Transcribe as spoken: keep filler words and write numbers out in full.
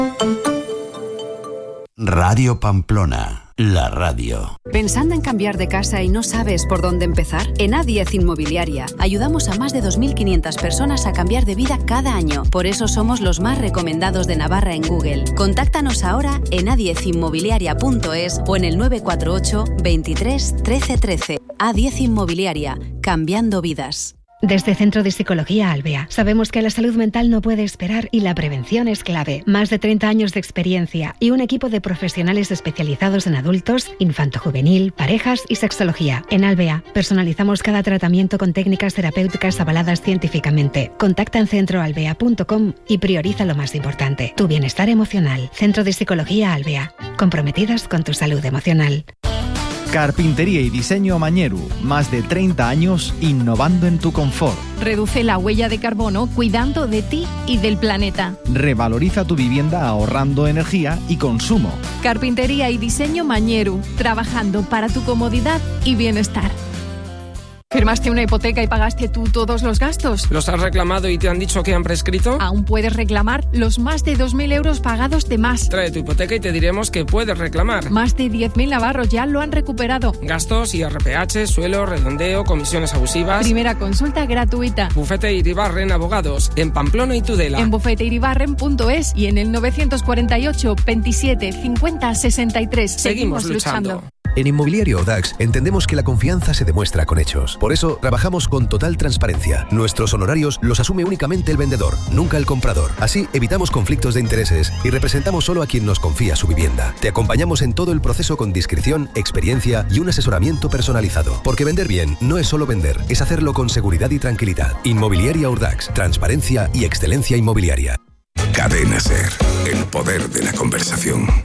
Radio Pamplona, la radio. ¿Pensando en cambiar de casa y no sabes por dónde empezar? En A diez Inmobiliaria ayudamos a más de dos mil quinientas personas a cambiar de vida cada año. Por eso somos los más recomendados de Navarra en Google. Contáctanos ahora en a diez inmobiliaria punto es o en el nueve cuatro ocho, veintitrés, trece trece. A diez Inmobiliaria, cambiando vidas. Desde Centro de Psicología Alvea, sabemos que la salud mental no puede esperar y la prevención es clave. Más de treinta años de experiencia y un equipo de profesionales especializados en adultos, infanto-juvenil, parejas y sexología. En Alvea, personalizamos cada tratamiento con técnicas terapéuticas avaladas científicamente. Contacta en centro alvea punto com y prioriza lo más importante, tu bienestar emocional. Centro de Psicología Alvea, comprometidas con tu salud emocional. Carpintería y diseño Mañeru, más de treinta años innovando en tu confort. Reduce la huella de carbono cuidando de ti y del planeta. Revaloriza tu vivienda ahorrando energía y consumo. Carpintería y diseño Mañeru, trabajando para tu comodidad y bienestar. ¿Firmaste una hipoteca y pagaste tú todos los gastos? ¿Los has reclamado y te han dicho que han prescrito? Aún puedes reclamar los más de dos mil euros pagados de más. Trae tu hipoteca y te diremos que puedes reclamar. Más de diez mil navarros ya lo han recuperado. Gastos, I R P H, suelo, redondeo, comisiones abusivas. Primera consulta gratuita. Bufete Iribarren Abogados, en Pamplona y Tudela. En bufete iribarren punto es y en el novecientos cuarenta y ocho, veintisiete, cincuenta, sesenta y tres. Seguimos, Seguimos luchando. luchando. En Inmobiliario Audax entendemos que la confianza se demuestra con hechos. Por eso trabajamos con total transparencia. Nuestros honorarios los asume únicamente el vendedor, nunca el comprador. Así evitamos conflictos de intereses y representamos solo a quien nos confía su vivienda. Te acompañamos en todo el proceso con discreción, experiencia y un asesoramiento personalizado. Porque vender bien no es solo vender, es hacerlo con seguridad y tranquilidad. Inmobiliaria Audax, transparencia y excelencia inmobiliaria. Cadena Ser, el poder de la conversación.